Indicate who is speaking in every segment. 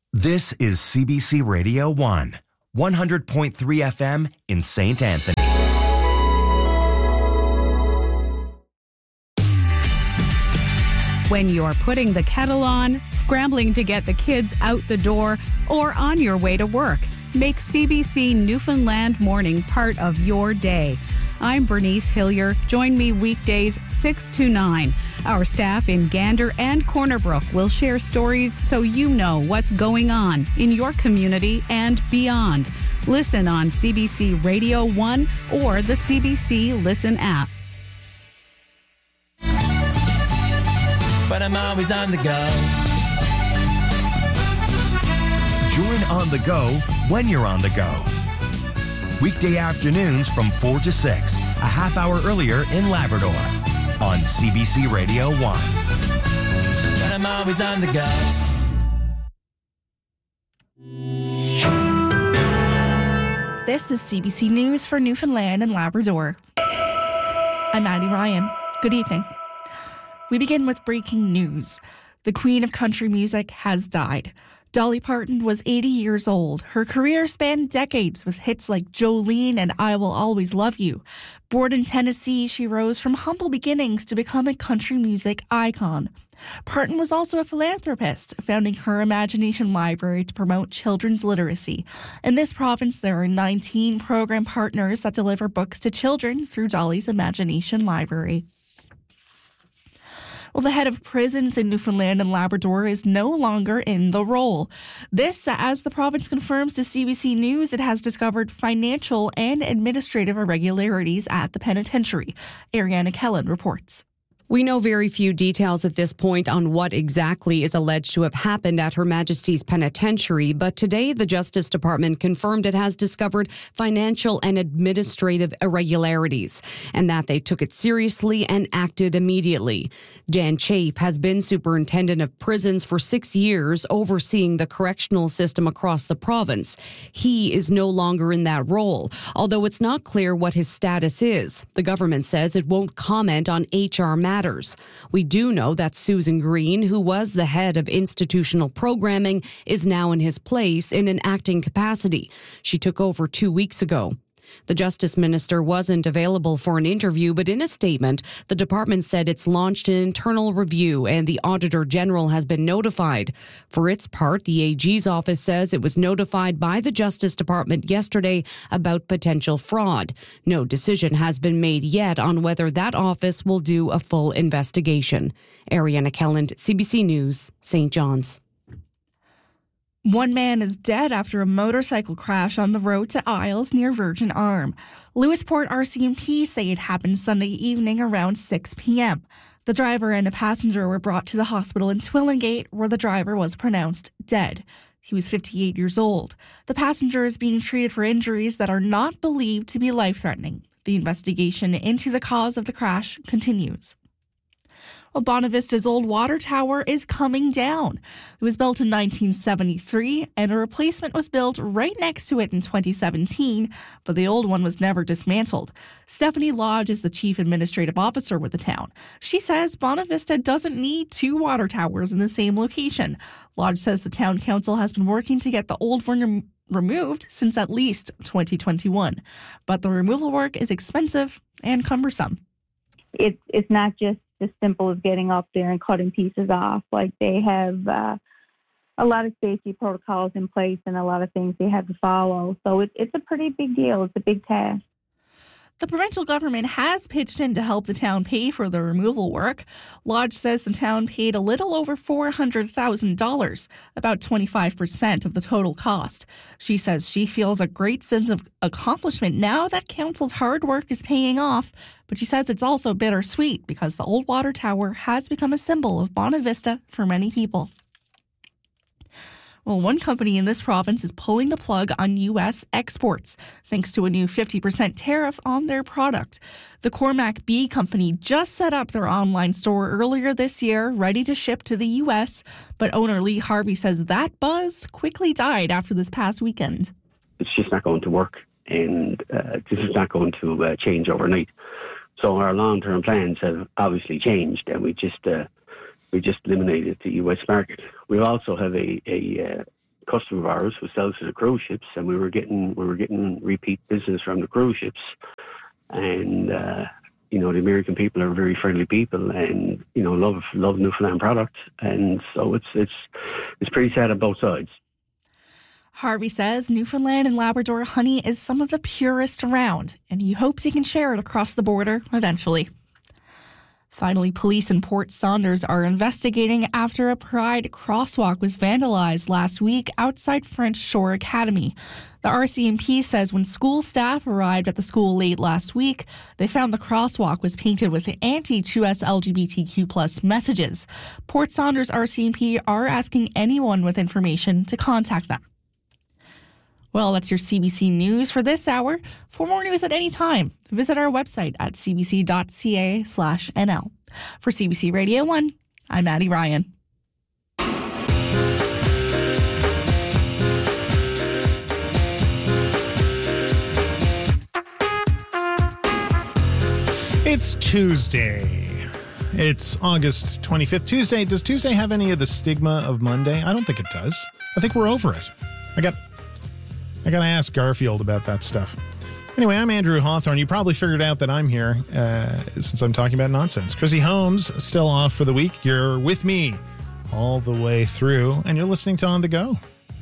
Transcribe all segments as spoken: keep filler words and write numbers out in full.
Speaker 1: This is C B C Radio one, one hundred point three F M in Saint Anthony.
Speaker 2: When you're putting the kettle on, scrambling to get the kids out the door, or on your way to work, make C B C Newfoundland Morning part of your day. I'm Bernice Hillier. Join me weekdays six to nine. Our staff in Gander and Corner Brook will share stories so you know what's going on in your community and beyond. Listen on C B C Radio one or the C B C Listen app.
Speaker 3: But I'm always on the go.
Speaker 1: Join On the Go when you're on the go. Weekday afternoons from four to six, a half hour earlier in Labrador, on C B C Radio one.
Speaker 3: But I'm always on the go.
Speaker 4: This is C B C News for Newfoundland and Labrador. I'm Maddie Ryan. Good evening. We begin with breaking news. The Queen of Country Music has died. Dolly Parton was eighty years old. Her career spanned decades with hits like Jolene and I Will Always Love You. Born in Tennessee, she rose from humble beginnings to become a country music icon. Parton was also a philanthropist, founding her Imagination Library to promote children's literacy. In this province, there are nineteen program partners that deliver books to children through Dolly's Imagination Library. Well, the head of prisons in Newfoundland and Labrador is no longer in the role. This, as the province confirms to C B C News, it has discovered financial and administrative irregularities at the penitentiary. Ariana Kellen reports.
Speaker 5: We know very few details at this point on what exactly is alleged to have happened at Her Majesty's Penitentiary, but today the Justice Department confirmed it has discovered financial and administrative irregularities and that they took it seriously and acted immediately. Dan Chafe has been superintendent of prisons for six years, overseeing the correctional system across the province. He is no longer in that role, although it's not clear what his status is. The government says it won't comment on H R matters. We do know that Susan Green, who was the head of institutional programming, is now in his place in an acting capacity. She took over two weeks ago. The Justice Minister wasn't available for an interview, but in a statement, the department said it's launched an internal review and the Auditor General has been notified. For its part, the A G's office says it was notified by the Justice Department yesterday about potential fraud. No decision has been made yet on whether that office will do a full investigation. Ariana Kelland, C B C News, Saint John's.
Speaker 4: One man is dead after a motorcycle crash on the road to Isles near Virgin Arm. Lewisport R C M P say it happened Sunday evening around six p.m. The driver and a passenger were brought to the hospital in Twillingate, where the driver was pronounced dead. He was fifty-eight years old. The passenger is being treated for injuries that are not believed to be life-threatening. The investigation into the cause of the crash continues. Well, Bonavista's old water tower is coming down. It was built in nineteen seventy-three, and a replacement was built right next to it in twenty seventeen, but the old one was never dismantled. Stephanie Lodge is the chief administrative officer with the town. She says Bonavista doesn't need two water towers in the same location. Lodge says the town council has been working to get the old one rem- removed since at least twenty twenty-one, but the removal work is expensive and cumbersome.
Speaker 6: It's it's not just as simple as getting up there and cutting pieces off. Like, they have uh, a lot of safety protocols in place and a lot of things they have to follow. So it, it's a pretty big deal. It's a big task.
Speaker 4: The provincial government has pitched in to help the town pay for the removal work. Lodge says the town paid a little over four hundred thousand dollars, about twenty-five percent of the total cost. She says she feels a great sense of accomplishment now that council's hard work is paying off, but she says it's also bittersweet because the old water tower has become a symbol of Bonavista for many people. Well, one company in this province is pulling the plug on U S exports, thanks to a new fifty percent tariff on their product. The Cormac Bee Company just set up their online store earlier this year, ready to ship to the U S, but owner Lee Harvey says that buzz quickly died after this past weekend.
Speaker 7: It's just not going to work, and uh, this is not going to uh, change overnight. So our long-term plans have obviously changed, and we just... Uh, We just eliminated the U S market. We also have a, a uh, customer of ours who sells to the cruise ships, and we were getting we were getting repeat business from the cruise ships. And uh, you know, the American people are very friendly people, and you know, love love Newfoundland product, and so it's it's it's pretty sad on both sides.
Speaker 4: Harvey says Newfoundland and Labrador honey is some of the purest around, and he hopes he can share it across the border eventually. Finally, police in Port Saunders are investigating after a Pride crosswalk was vandalized last week outside French Shore Academy. The R C M P says when school staff arrived at the school late last week, they found the crosswalk was painted with anti-two S L G B T Q plus messages. Port Saunders R C M P are asking anyone with information to contact them. Well, that's your C B C News for this hour. For more news at any time, visit our website at cbc.ca slash NL. For C B C Radio one, I'm Maddie Ryan.
Speaker 8: It's Tuesday. It's August twenty-fifth. Tuesday. Does Tuesday have any of the stigma of Monday? I don't think it does. I think we're over it. I got... I got to ask Garfield about that stuff. Anyway, I'm Andrew Hawthorne. You probably figured out that I'm here uh, since I'm talking about nonsense. Chrissy Holmes still off for the week. You're with me all the way through, and you're listening to On The Go.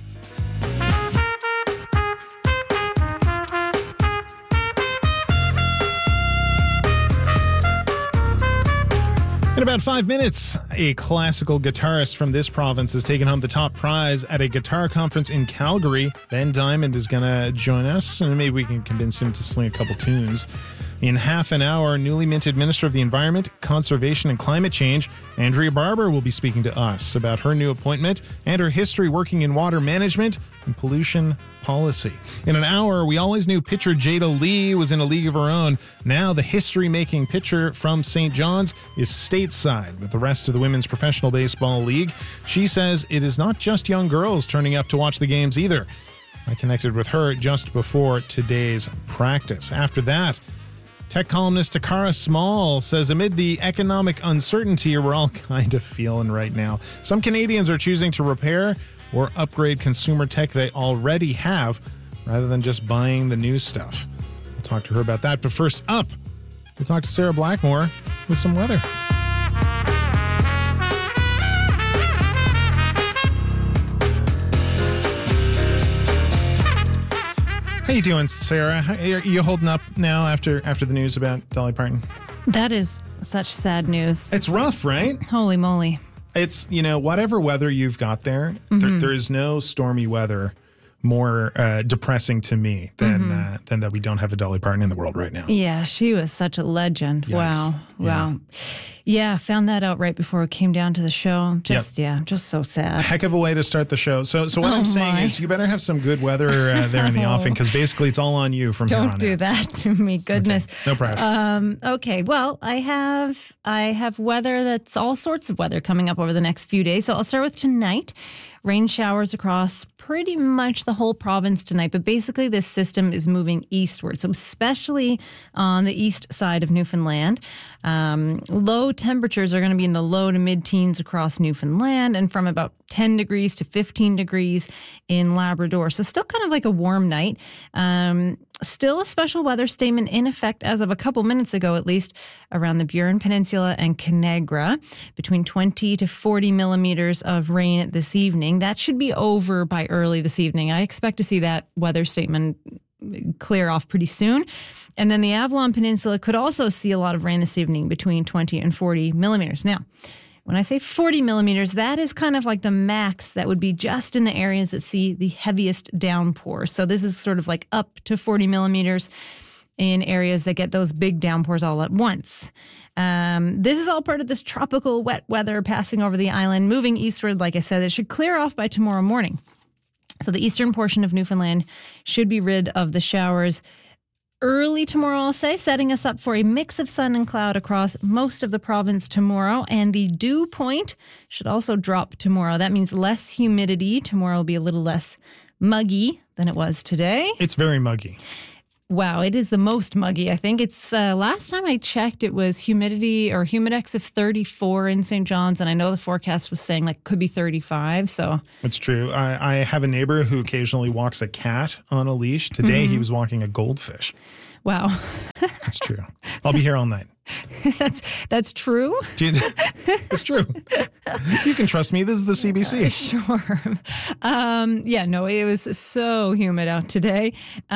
Speaker 8: In about five minutes, a classical guitarist from this province has taken home the top prize at a guitar conference in Calgary. Ben Diamond is going to join us, and maybe we can convince him to sling a couple tunes. In half an hour, newly minted Minister of the Environment, Conservation and Climate Change, Andrea Barber, will be speaking to us about her new appointment and her history working in water management and pollution policy. In an hour, we always knew pitcher Jada Lee was in a league of her own. Now the history-making pitcher from Saint John's is stateside with the rest of the Women's Professional Baseball League. She says it is not just young girls turning up to watch the games either. I connected with her just before today's practice. After that, tech columnist Takara Small says amid the economic uncertainty we're all kind of feeling right now, some Canadians are choosing to repair or upgrade consumer tech they already have rather than just buying the new stuff. We'll talk to her about that. But first up, we'll talk to Sarah Blackmore with some weather. How you doing, Sarah? Are you holding up now after after the news about Dolly Parton?
Speaker 9: That is such sad news.
Speaker 8: It's rough, right?
Speaker 9: Holy moly.
Speaker 8: It's, you know, whatever weather you've got there, mm-hmm. there, there is no stormy weather more uh, depressing to me than mm-hmm. uh, than that we don't have a Dolly Parton in the world right now.
Speaker 9: Yeah, she was such a legend. Yikes. Wow. Wow. Yeah. yeah, found that out right before it came down to the show. Just, yep. yeah, just so sad.
Speaker 8: Heck of a way to start the show. So so what oh I'm saying my. is you better have some good weather uh, there in the offing, because basically it's all on you from
Speaker 9: don't
Speaker 8: here on
Speaker 9: do
Speaker 8: out.
Speaker 9: that to me. Goodness.
Speaker 8: Okay. No pressure.
Speaker 9: Um, okay, well, I have, I have weather that's all sorts of weather coming up over the next few days. So I'll start with tonight. Rain showers across pretty much the whole province tonight, but basically this system is moving eastward, so especially on the east side of Newfoundland. Um, low temperatures are going to be in the low to mid-teens across Newfoundland, and from about ten degrees to fifteen degrees in Labrador. So still kind of like a warm night. Um, still a special weather statement in effect as of a couple minutes ago, at least, around the Burin Peninsula and Conagra, between twenty to forty millimeters of rain this evening. That should be over by early this evening. I expect to see that weather statement clear off pretty soon. And then the Avalon Peninsula could also see a lot of rain this evening, between twenty and forty millimeters. Now, when I say forty millimeters, that is kind of like the max that would be just in the areas that see the heaviest downpours. So this is sort of like up to forty millimeters in areas that get those big downpours all at once. Um, this is all part of this tropical wet weather passing over the island, moving eastward. Like I said, it should clear off by tomorrow morning. So the eastern portion of Newfoundland should be rid of the showers early tomorrow, I'll say, setting us up for a mix of sun and cloud across most of the province tomorrow. And the dew point should also drop tomorrow. That means less humidity. Tomorrow will be a little less muggy than it was today.
Speaker 8: It's very muggy.
Speaker 9: Wow, it is the most muggy, I think. It's uh, last time I checked, it was humidity or humidex of thirty-four in Saint John's, and I know the forecast was saying like could be thirty-five. So
Speaker 8: it's true. I, I have a neighbor who occasionally walks a cat on a leash. Today mm-hmm. he was walking a goldfish.
Speaker 9: Wow.
Speaker 8: That's true. I'll be here all night.
Speaker 9: that's that's true.
Speaker 8: It's true. You can trust me. This is the C B C.
Speaker 9: Uh, sure. Um, yeah, no, it was so humid out today.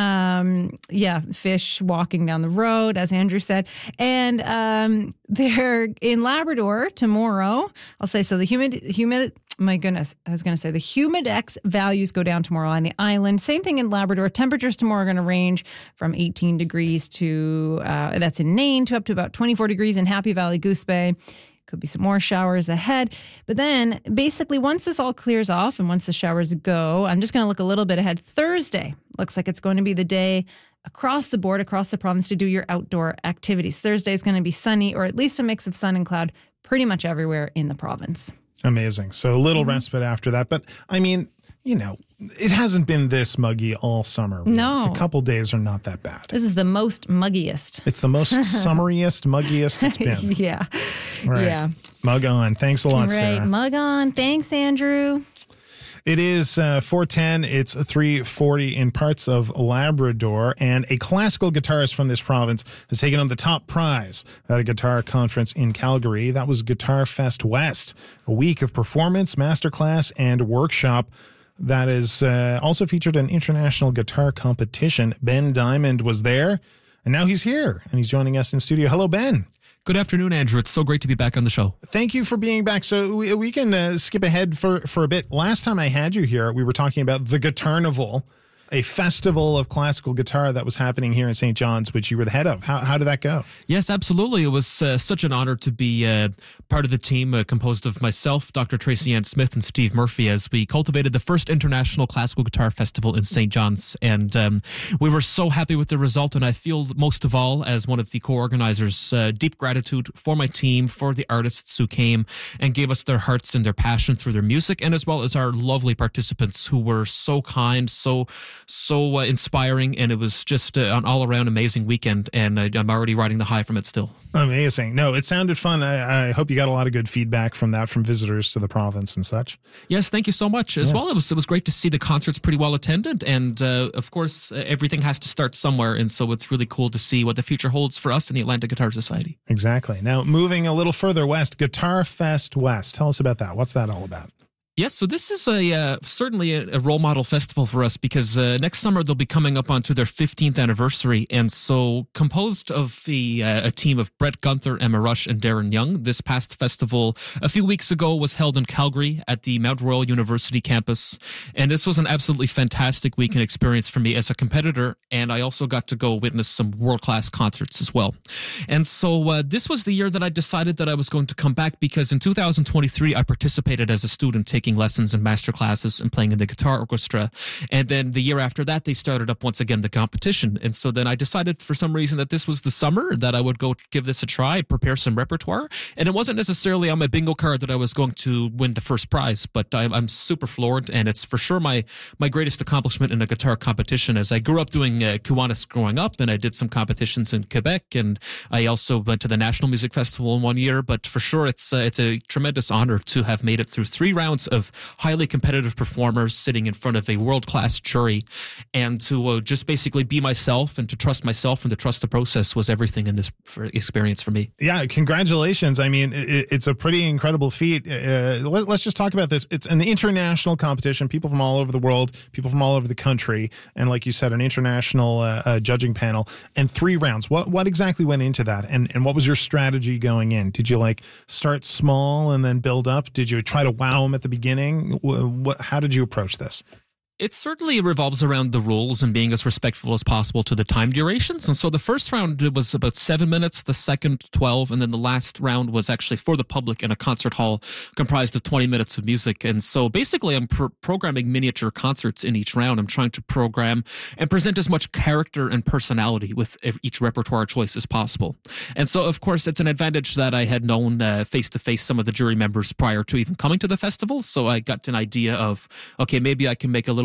Speaker 9: Um, yeah, fish walking down the road, as Andrew said. And um, they're in Labrador tomorrow. I'll say so. The humid, humid, my goodness, I was going to say the humidex values go down tomorrow on the island. Same thing in Labrador. Temperatures tomorrow are going to range from eighteen degrees to, uh, that's in Nain, to up to about twenty-four degrees in Happy Valley, Goose Bay. Could be some more showers ahead. But then basically once this all clears off and once the showers go, I'm just going to look a little bit ahead. Thursday looks like it's going to be the day across the board, across the province to do your outdoor activities. Thursday is going to be sunny, or at least a mix of sun and cloud pretty much everywhere in the province.
Speaker 8: Amazing. So a little mm-hmm. respite after that. But I mean, you know, it hasn't been this muggy all summer.
Speaker 9: No.
Speaker 8: A couple days are not that bad.
Speaker 9: This is the most muggiest.
Speaker 8: It's the most summeriest, muggiest it's been.
Speaker 9: Yeah.
Speaker 8: Right.
Speaker 9: Yeah.
Speaker 8: Mug on. Thanks a lot,
Speaker 9: right.
Speaker 8: Sarah.
Speaker 9: Mug on. Thanks, Andrew.
Speaker 8: It is uh, four ten. It's three forty in parts of Labrador, and a classical guitarist from this province has taken on the top prize at a guitar conference in Calgary. That was Guitar Fest West, a week of performance, masterclass, and workshop that is uh, also featured an international guitar competition. Ben Diamond was there, and now he's here, and he's joining us in studio. Hello, Ben.
Speaker 10: Good afternoon, Andrew. It's so great to be back on the show.
Speaker 8: Thank you for being back. So we, we can uh, skip ahead for, for a bit. Last time I had you here, we were talking about the Guitarnival, a festival of classical guitar that was happening here in Saint John's, which you were the head of. How, how did that go?
Speaker 10: Yes, absolutely. It was uh, such an honor to be uh, part of the team uh, composed of myself, Doctor Tracy Ann Smith, and Steve Murphy, as we cultivated the first International Classical Guitar Festival in Saint John's. And um, we were so happy with the result. And I feel most of all, as one of the co-organizers, uh, deep gratitude for my team, for the artists who came and gave us their hearts and their passion through their music, and as well as our lovely participants who were so kind, so so uh, inspiring, and it was just uh, an all-around amazing weekend, and I, I'm already riding the high from it still.
Speaker 8: Amazing. No, it sounded fun. I, I hope you got a lot of good feedback from that, from visitors to the province and such.
Speaker 10: Yes, thank you so much. As
Speaker 8: yeah.
Speaker 10: well, it was it was great to see the concerts pretty well attended, and uh, of course, uh, everything has to start somewhere, and so it's really cool to see what the future holds for us in the Atlantic Guitar Society.
Speaker 8: Exactly. Now, moving a little further west, Guitar Fest West. Tell us about that. What's that all about?
Speaker 10: Yes, so this is a uh, certainly a, a role model festival for us, because uh, next summer they'll be coming up onto their fifteenth anniversary, and so composed of the, uh, a team of Brett Gunther, Emma Rush, and Darren Young. This past festival a few weeks ago was held in Calgary at the Mount Royal University campus, and this was an absolutely fantastic weekend experience for me as a competitor, and I also got to go witness some world-class concerts as well. And so uh, this was the year that I decided that I was going to come back, because in two thousand twenty-three I participated as a student taking lessons and master classes and playing in the guitar orchestra. And then the year after that, they started up once again the competition. And so then I decided for some reason that this was the summer that I would go give this a try, prepare some repertoire. And it wasn't necessarily on my bingo card that I was going to win the first prize, but I'm, I'm super floored. And it's for sure my, my greatest accomplishment in a guitar competition, as I grew up doing uh, Kiwanis growing up, and I did some competitions in Quebec, and I also went to the National Music Festival in one year. But for sure, it's uh, it's a tremendous honor to have made it through three rounds of highly competitive performers sitting in front of a world-class jury, and to uh, just basically be myself and to trust myself and to trust the process was everything in this experience for me.
Speaker 8: Yeah, congratulations. I mean, it, it's a pretty incredible feat. Uh, let, let's just talk about this. It's an international competition, people from all over the world, people from all over the country, and like you said, an international uh, uh, judging panel, and three rounds. What what exactly went into that, and, and what was your strategy going in? Did you like start small and then build up? Did you try to wow them at the beginning? What, how did you approach this?
Speaker 10: It certainly revolves around the rules and being as respectful as possible to the time durations. And so the first round was about seven minutes, the second twelve, and then the last round was actually for the public in a concert hall comprised of twenty minutes of music. And so basically I'm pro- programming miniature concerts in each round. I'm trying to program and present as much character and personality with each repertoire choice as possible. And so, of course, it's an advantage that I had known uh, face-to-face some of the jury members prior to even coming to the festival. So I got an idea of, okay, maybe I can make a little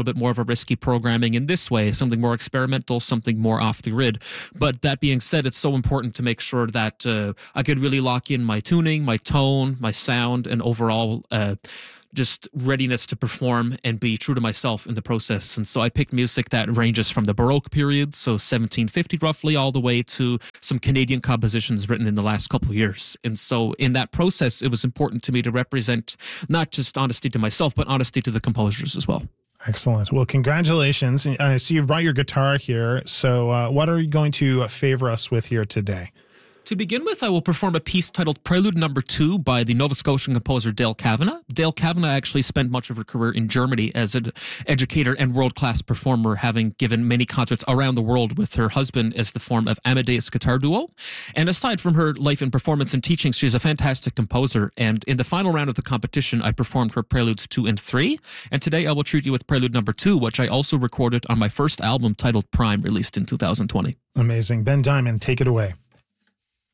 Speaker 10: bit more of a risky programming in this way, something more experimental, something more off the grid. But that being said, it's so important to make sure that uh, I could really lock in my tuning, my tone, my sound, and overall uh, just readiness to perform and be true to myself in the process. And so I picked music that ranges from the Baroque period, so seventeen fifty roughly, all the way to some Canadian compositions written in the last couple of years. And so in that process, it was important to me to represent not just honesty to myself, but honesty to the composers as well.
Speaker 8: Excellent. Well, congratulations. I see you've brought your guitar here. So uh, what are you going to favor us with here today?
Speaker 10: To begin with, I will perform a piece titled Prelude Number Two by the Nova Scotian composer Dale Kavanagh. Dale Kavanagh actually spent much of her career in Germany as an educator and world-class performer, having given many concerts around the world with her husband as the form of Amadeus Guitar Duo. And aside from her life and performance and teaching, she's a fantastic composer. And in the final round of the competition, I performed her Preludes Two and Three. And today I will treat you with Prelude Number Two, which I also recorded on my first album titled Prime, released in two thousand twenty.
Speaker 8: Amazing. Ben Diamond, take it away.